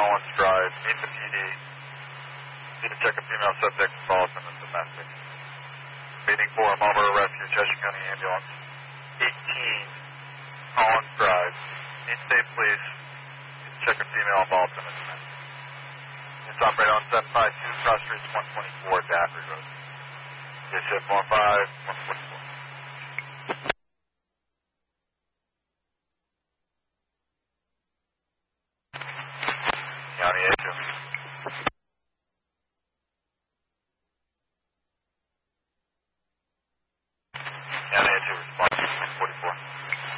Collins Drive, meet the PD. Need to check a female subject involved in the domestic. Waiting for a Marlboro Rescue, Cheshire County Ambulance. 18 Collins Drive. Need state police. Need to check a female involved in the domestic. It's operated on 752 Cross Street 124 Daffrey Road. It's 715 144. County 8.